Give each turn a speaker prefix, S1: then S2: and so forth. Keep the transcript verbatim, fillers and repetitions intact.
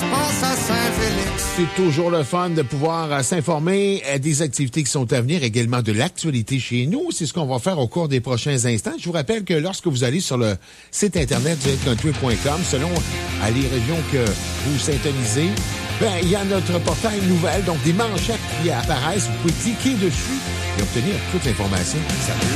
S1: se passe à Saint-Félix.
S2: C'est toujours le fun de pouvoir euh, s'informer euh, des activités qui sont à venir, également de l'actualité chez nous. C'est ce qu'on va faire au cours des prochains instants. Je vous rappelle que lorsque vous allez sur le site internet du country point com, selon euh, les régions que vous syntonisez, ben, il y a notre portail nouvelle, donc des manchettes qui apparaissent. Vous pouvez cliquer dessus et obtenir toute l'information. Ça